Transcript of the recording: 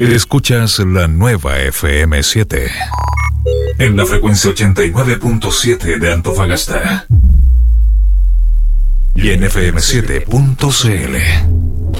Escuchas la nueva FM7 en la frecuencia 89.7 de Antofagasta y en FM7.cl.